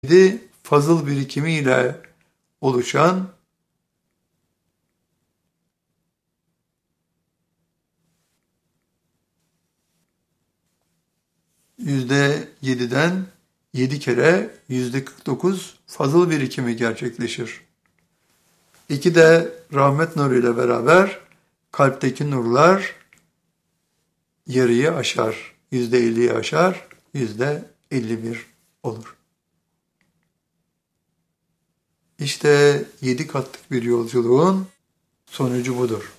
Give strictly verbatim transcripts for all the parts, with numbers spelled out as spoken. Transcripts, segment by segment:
yedi fazıl birikimiyle oluşan yüzde yediden yedi kere yüzde kırk dokuz fazıl birikimi gerçekleşir. İki de rahmet nuruyla beraber kalpteki nurlar yarıyı aşar, yüzde elliyi aşar, yüzde elli bir olur. İşte yedi katlık bir yolculuğun sonucu budur.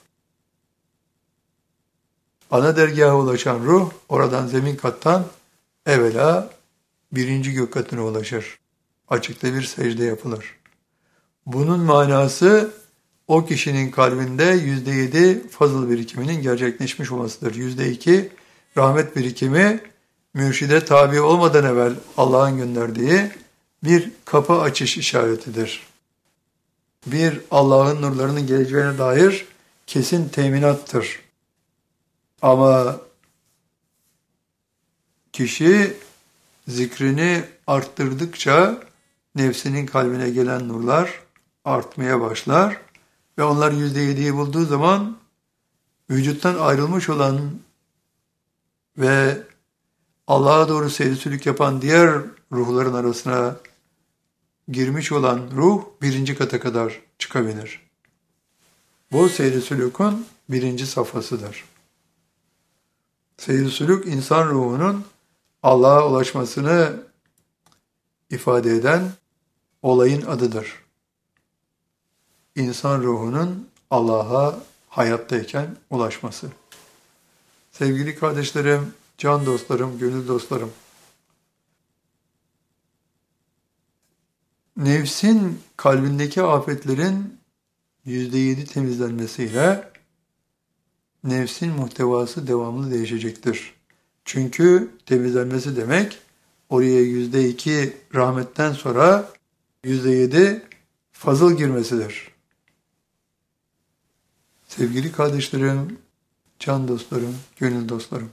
Ana dergaha ulaşan ruh, oradan zemin kattan evvela birinci gök katına ulaşır. Açıkta bir secde yapılır. Bunun manası o kişinin kalbinde yüzde yedi fazıl birikiminin gerçekleşmiş olmasıdır. Yüzde iki rahmet birikimi mürşide tabi olmadan evvel Allah'ın gönderdiği bir kapı açış işaretidir. Bir Allah'ın nurlarının geleceğine dair kesin teminattır. Ama kişi zikrini arttırdıkça nefsinin kalbine gelen nurlar artmaya başlar ve onlar yüzde yediyi bulduğu zaman vücuttan ayrılmış olan ve Allah'a doğru seyrisülük yapan diğer ruhların arasına girmiş olan ruh birinci kata kadar çıkabilir. Bu seyrisülükün birinci safhasıdır. Seyrisülük insan ruhunun Allah'a ulaşmasını ifade eden olayın adıdır. İnsan ruhunun Allah'a hayattayken ulaşması. Sevgili kardeşlerim, can dostlarım, gönül dostlarım, nefsin kalbindeki afetlerin yüzde yedi temizlenmesiyle nefsin muhtevası devamlı değişecektir. Çünkü temizlenmesi demek oraya yüzde iki rahmetten sonra yüzde yedi fazıl girmesidir. Sevgili kardeşlerim, can dostlarım, gönül dostlarım.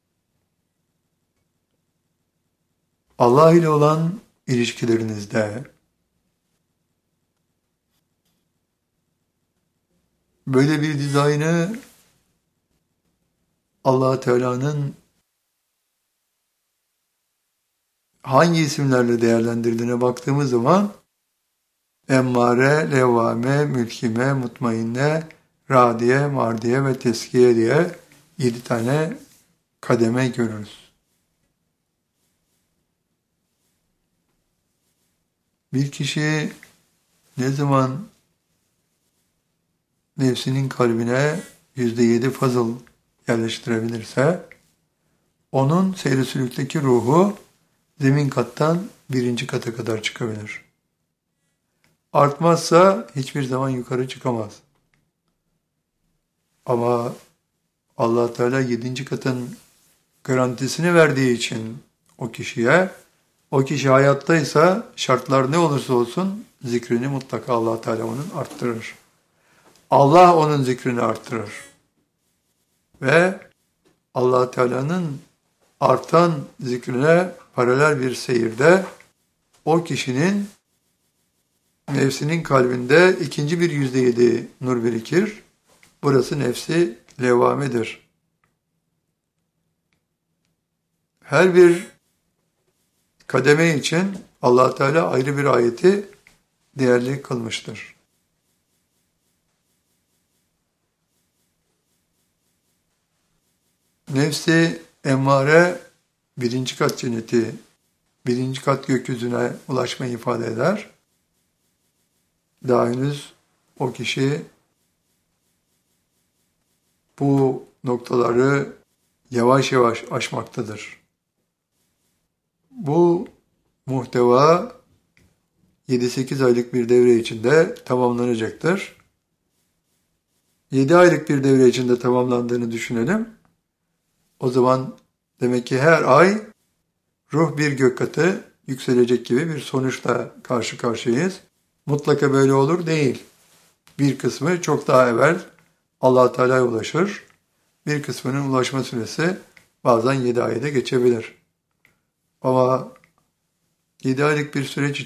Allah ile olan ilişkilerinizde böyle bir dizaynı Allah Teala'nın hangi isimlerle değerlendirdiğine baktığımız zaman emmare, levvame, mülkime, mutmainne, radiye, mardiye ve teskiye diye yedi tane kademe görürüz. Bir kişi ne zaman nefsinin kalbine yüzde yedi fazıl yerleştirebilirse onun seyrisülükteki ruhu zemin kattan birinci kata kadar çıkabilir. Artmazsa hiçbir zaman yukarı çıkamaz. Ama Allah Teala yedinci katın garantisini verdiği için o kişiye, o kişi hayattaysa şartlar ne olursa olsun zikrini mutlaka Allah Teala onun arttırır. Allah onun zikrini arttırır. Ve Allah Teala'nın artan zikrine paralel bir seyirde o kişinin nefsinin kalbinde ikinci bir yüzde yedi nur birikir. Burası nefsi levamedir. Her bir kademe için Allah Teala ayrı bir ayeti değerli kılmıştır. Nefsi emmare birinci kat cenneti, birinci kat gökyüzüne ulaşmayı ifade eder. Daha henüz o kişi bu noktaları yavaş yavaş aşmaktadır. Bu muhteva yedi sekiz aylık bir devre içinde tamamlanacaktır. yedi aylık bir devre içinde tamamlandığını düşünelim. O zaman demek ki her ay ruh bir gök katı yükselecek gibi bir sonuçla karşı karşıyayız. Mutlaka böyle olur değil. Bir kısmı çok daha evvel Allah Teala'ya ulaşır. Bir kısmının ulaşma süresi bazen yedi ayda geçebilir. Ama yedi aylık bir süreç